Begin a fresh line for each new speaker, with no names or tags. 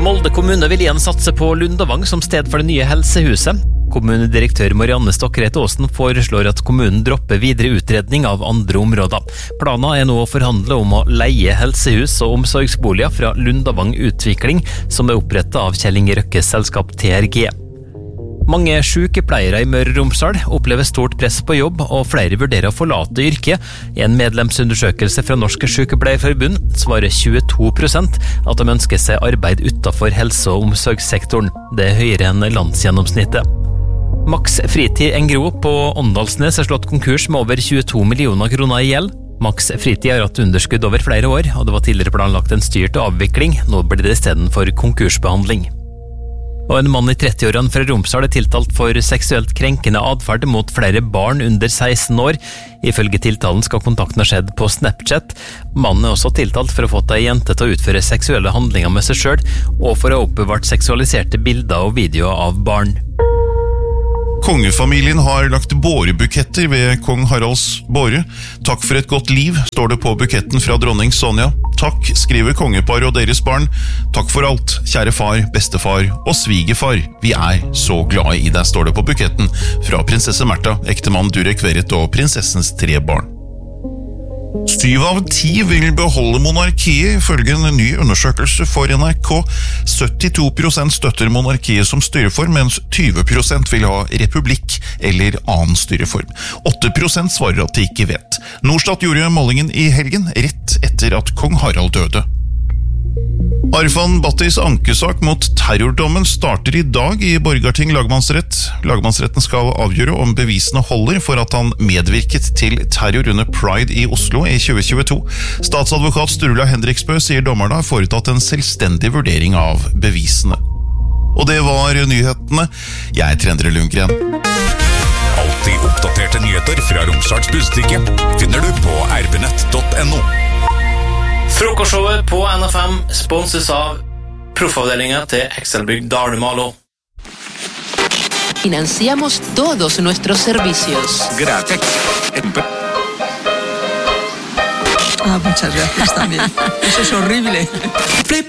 Molde kommune vil igjen satse på Lundavang som sted for det nye helsehuset. Kommunedirektør Marianne Stokkereit Aasen foreslår at kommunen dropper videre utredning av andre områder. Planen nå å forhandle om å leie helsehus og omsorgsboliger fra Lundavang Utvikling, som opprettet av Kjell Inge Røkkes selskap TRG. Mange sykepleiere i Møre og Romsdal opplever stort press på jobb, og flere vurderer å forlate yrket. I en medlemsundersøkelse fra Norske Sykepleierforbund svarer 22% at de ønsker seg arbeid utenfor helse- og omsorgssektoren. Det høyere enn landsgjennomsnittet. Max Fritid Engro på Åndalsnes slått konkurs med over 22 millioner kroner i gjeld. Max Fritid har hatt underskudd over flere år, og det var tidligere planlagt en styrt avvikling. Nå blir det i stedet for konkursbehandling. Og en mann i 30-årene fra Romsdal tiltalt for seksuelt krenkende adferd mot flere barn under 16 år. Ifølge tiltalen skal kontakten ha skjedd på Snapchat. Mannen også tiltalt for å ha fått ei jente til å utføre seksuelle handlinger med seg selv, og for å ha oppbevart seksualiserte bilder og videoer av barn.
Kongefamilien har lagt bårebuketter ved kong Haralds båre. Takk for et godt liv, står det på buketten fra dronning Sonja. Takk, skriver kongepar og deres barn. Takk for alt, kjære far, bestefar og svigerfar. Vi er så glade i deg, står det på buketten fra prinsesse Märtha, ektemann Durek Verret og prinsessens 3 barn. 7 av 10 vil beholde monarkiet, ifølge en ny undersøkelse for NRK. 72% støtter monarkiet som styreform, mens 20% vil ha republikk eller annen styreform. 8% svarer at de ikke vet. Norstat gjorde målingen i helgen, rett etter at kong Harald døde. Arfan Battis ankesak mot terrordommen starter i dag i Borgarting lagmannsrett. Lagmannsretten skal avgjøre om bevisene holder for at han medvirket til terror under Pride i Oslo i 2022. Statsadvokat Sturla Hendriksbø sier dommerne har foretatt en selvstendig vurdering av bevisene. Og det var nyhetene. Jeg heter Endre Lundgren.
Alltid oppdaterte nyheter fra Romsdals Budstikke finner du på rbnett.no.
Frokostshowet på NFM sponses av proffavdelingen til Excelbygg Dalmalo.
Financiamos todos nuestros servicios.
Gracias.
Muchas gracias también. Eso es horrible.